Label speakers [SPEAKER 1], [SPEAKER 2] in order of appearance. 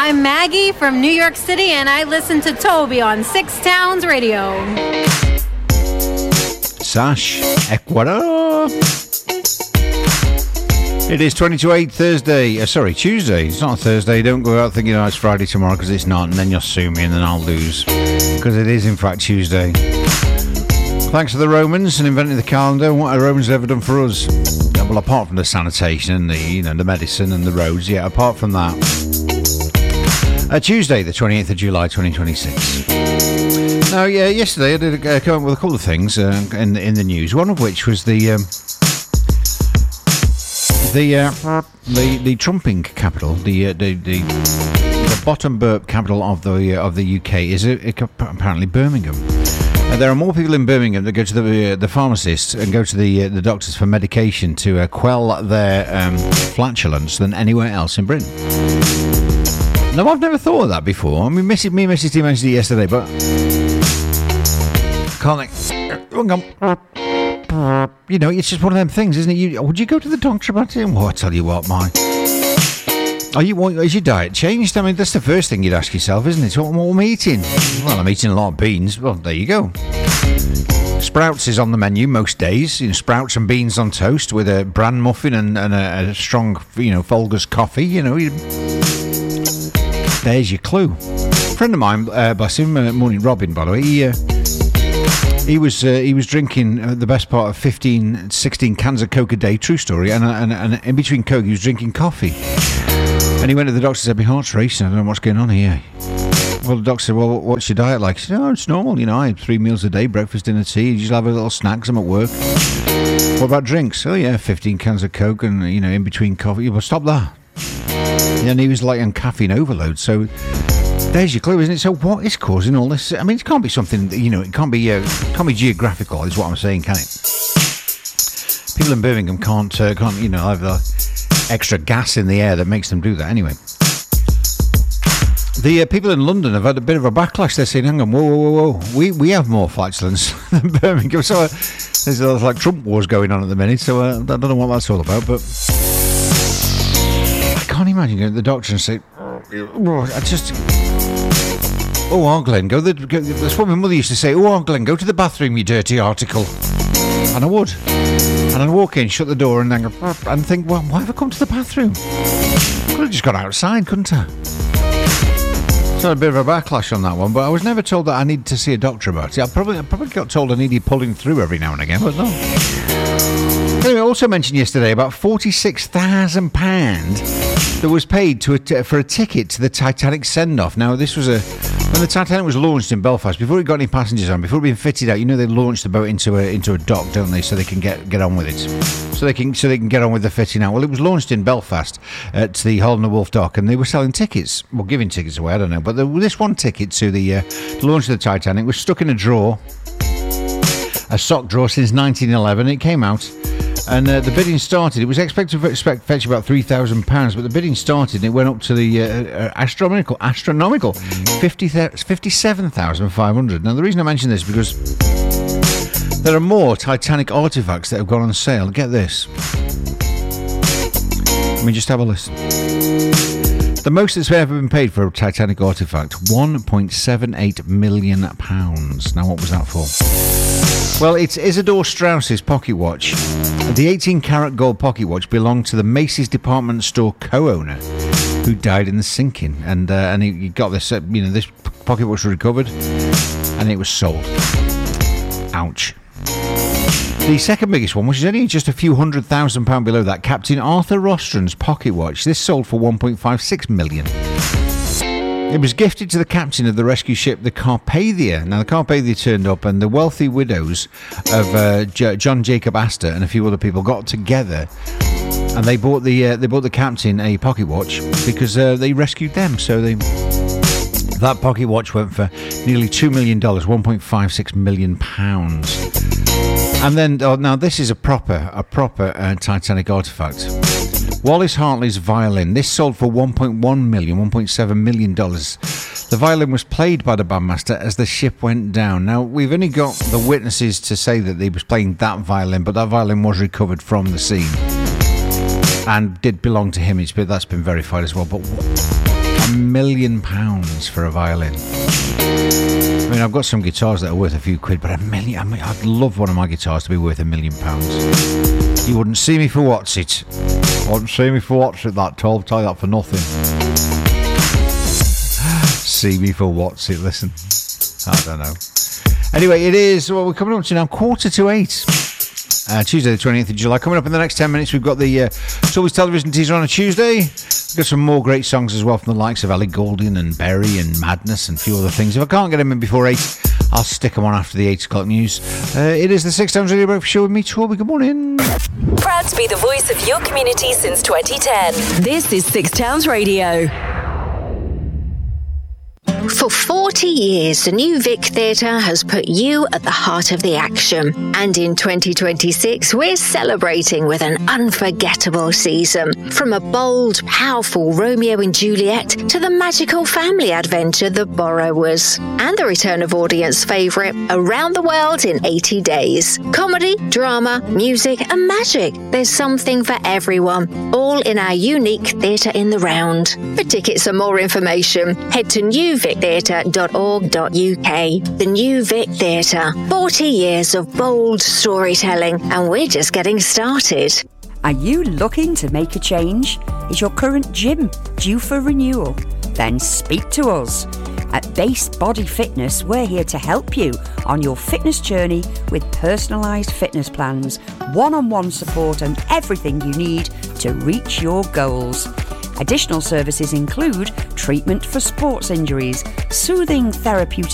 [SPEAKER 1] I'm Maggie from New York City, and I listen to Toby on Six Towns Radio.
[SPEAKER 2] Sash, Ecuador. It is 20 to 8 Tuesday. It's not a Thursday. Don't go out thinking, it's Friday tomorrow, because it's not, and then you'll sue me and then I'll lose. Because it is, in fact, Tuesday. Thanks to the Romans and inventing the calendar. What have the Romans ever done for us? Well, apart from the sanitation and the medicine and the roads, apart from that. Tuesday, the 28th of July, 2026. Now, yesterday I did come up with a couple of things in the news. One of which was the trumping capital, the bottom burp capital of the UK is apparently Birmingham. There are more people in Birmingham that go to the pharmacist and go to the doctors for medication to quell their flatulence than anywhere else in Britain. Now, I've never thought of that before. I mean, me and Mrs. T mentioned it yesterday, but can't it's just one of them things, isn't it? Would you go to the doctor about it? Well, I tell you what, is your diet changed? I mean, that's the first thing you'd ask yourself, isn't it? What am I eating? Well, I'm eating a lot of beans. Well, there you go. Sprouts is on the menu most days. Sprouts and beans on toast with a bran muffin and a strong, Folgers coffee. There's your clue. A friend of mine, bless him, morning Robin, by the way, he was drinking the best part of 16 cans of Coke a day, true story, and in between Coke he was drinking coffee. And he went to the doctor and said, my heart's racing, I don't know what's going on here. Well, the doctor said, well, what's your diet like? He said, it's normal, I have 3 meals a day, breakfast, dinner, tea, you just have a little snack 'cause I'm at work. What about drinks? 15 cans of Coke and, in between coffee. Well, stop that. And he was like on caffeine overload, so there's your clue, isn't it? So what is causing all this? I mean, it can't be something, it can't be geographical, is what I'm saying, can it? People in Birmingham can't have extra gas in the air that makes them do that anyway. The people in London have had a bit of a backlash. They're saying, hang on, whoa, we have more flatulence than Birmingham. So there's like Trump wars going on at the minute, so I don't know what that's all about, but I can't imagine going to the doctor and say, Glenn, that's what my mother used to say, Glenn, go to the bathroom, you dirty article. And I would. And I'd walk in, shut the door, and then go, and think, well, why have I come to the bathroom? I could have just gone outside, couldn't I? So I had a bit of a backlash on that one, but I was never told that I needed to see a doctor about it. I probably got told I needed pulling through every now and again, but no. Anyway, I also mentioned yesterday about £46,000 that was paid for a ticket to the Titanic send-off. Now, this was when the Titanic was launched in Belfast, before it got any passengers on, before it had been fitted out, they launched the boat into a dock, don't they, so they can get on with it. So they can get on with the fitting out. Well, it was launched in Belfast at the Holland and Wolff dock, and they were selling tickets, well, giving tickets away, I don't know, but this one ticket to the launch of the Titanic was stuck in a drawer, a sock drawer since 1911. It came out. And the bidding started. It was expected to fetch about £3,000, but the bidding started and it went up to the astronomical £57,500. Now, the reason I mention this is because there are more Titanic artefacts that have gone on sale. Get this. Let me just have a listen. The most that's ever been paid for a Titanic artefact, £1.78 million. Now, what was that for? Well, it's Isidore Strauss's pocket watch. The 18-karat gold pocket watch belonged to the Macy's department store co-owner, who died in the sinking. And he got this, this pocket watch was recovered, and it was sold. Ouch. The second biggest one, which is only just a few £100,000 below that, Captain Arthur Rostron's pocket watch. This sold for £1.56 million. It was gifted to the captain of the rescue ship, the Carpathia. Now, the Carpathia turned up, and the wealthy widows of John Jacob Astor and a few other people got together, and they bought the captain a pocket watch because they rescued them. So that pocket watch went for nearly $2 million, £1.56 million. And then, now this is a proper Titanic artefact. Wallace Hartley's violin. This sold for $1.7 million. The violin was played by the bandmaster as the ship went down. Now, we've only got the witnesses to say that he was playing that violin, but that violin was recovered from the scene and did belong to him. That's been verified as well. But £1 million for a violin. I mean, I've got some guitars that are worth a few quid, but $1 million, I mean, I'd love one of my guitars to be worth £1 million. You wouldn't see me for what's it. Wouldn't see me for what's it, that 12, tell you that for nothing. See me for what's it, listen. I don't know. Anyway, it is, well, we're coming up to now 7:45. Tuesday the 20th of July. Coming up in the next 10 minutes, we've got the Toby's Television teaser on a Tuesday. We've got some more great songs as well from the likes of Ellie Goulding and Berry and Madness and a few other things. If I can't get them in before 8, I'll stick them on after the 8 o'clock news. It is the 6 Towns Radio Breakfast Show with me, Toby. Good morning.
[SPEAKER 3] Proud to be the voice of your community since 2010. This is 6 Towns Radio.
[SPEAKER 4] For 40 years, the New Vic Theatre has put you at the heart of the action. And in 2026, we're celebrating with an unforgettable season. From a bold, powerful Romeo and Juliet to the magical family adventure The Borrowers. And the return of audience favourite, Around the World in 80 Days. Comedy, drama, music and magic. There's something for everyone, all in our unique Theatre in the Round. For tickets and more information, head to newvictheatre.org.uk. The New Vic Theatre. 40 years of bold storytelling, and we're just getting started.
[SPEAKER 5] Are you looking to make a change? Is your current gym due for renewal? Then speak to us. At Base Body Fitness, we're here to help you on your fitness journey with personalised fitness plans, one-on-one support and everything you need to reach your goals. Additional services include treatment for sports injuries, soothing therapeutic